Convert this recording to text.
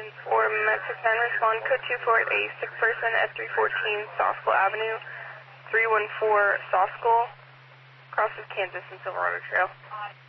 For Metric 9, respond code 2 for a sick person at 314 Soft School Avenue, 314 Soft School, crosses Kansas and Silverado Trail.